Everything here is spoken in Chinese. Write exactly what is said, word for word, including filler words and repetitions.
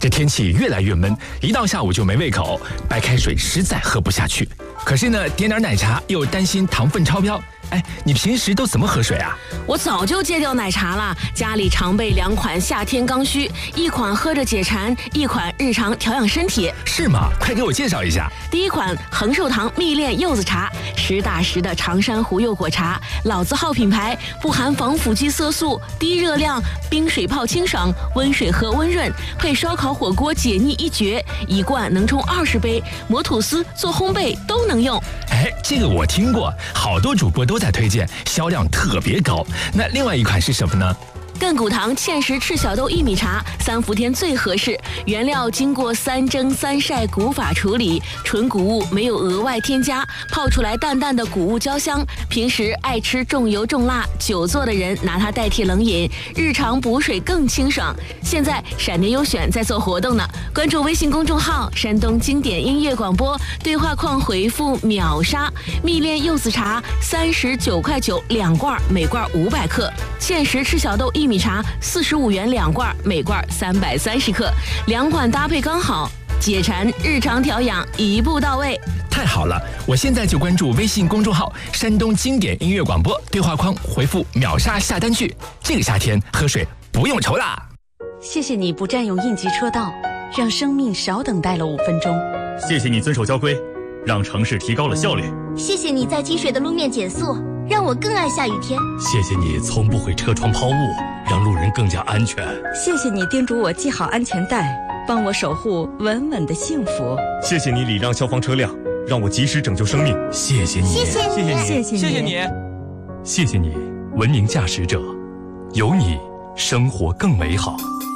这天气越来越闷，一到下午就没胃口，白开水实在喝不下去。可是呢，点点奶茶又担心糖分超标。哎，你平时都怎么喝水啊？ 我早就戒掉奶茶了，家里常备两款夏天刚需，一款喝着解馋，一款日常调养身体。 是吗？快给我介绍一下。 第一款恒寿堂蜜炼柚子茶，实打实的长山湖柚果茶，老字号品牌，不含防腐剂色素，低热量，冰水泡清爽，温水喝温润，配烧烤火锅解腻一绝，一罐能冲二十杯，磨吐司做烘焙都能用。 哎，这个我听过，好多主播都在推荐，销量特别高。那另外一款是什么呢？ 亘古堂芡实赤小豆薏米茶，三伏天最合适，原料经过三蒸三晒古法处理，纯谷物，没有额外添加，泡出来淡淡的谷物焦香。平时爱吃重油重辣、久坐的人拿它代替冷饮，日常补水更清爽。现在闪电优选在做活动呢，关注微信公众号“山东经典音乐广播”，对话框回复“秒杀”，蜜炼柚子茶三十九块九两罐，每罐五百克；芡实赤小豆薏米茶四十五元两罐，每罐三百三十克，两款搭配刚好，解馋日常调养一步到位。 太好了，我现在就关注微信公众号山东经典音乐广播，对话框回复秒杀下单去，这个夏天喝水不用愁啦。 谢谢你不占用应急车道，让生命少等待了五分钟。 谢谢你遵守交规，让城市提高了效率。 谢谢你在积水的路面减速，让我更爱下雨天。 谢谢你从不会车窗抛物，让路人更加安全。 谢谢你叮嘱我系好安全带，帮我守护稳稳的幸福。 谢谢你礼让消防车辆，让我及时拯救生命。 谢谢你， 谢谢你， 谢谢你， 谢谢你，谢谢你，文明驾驶者，有你，生活更美好。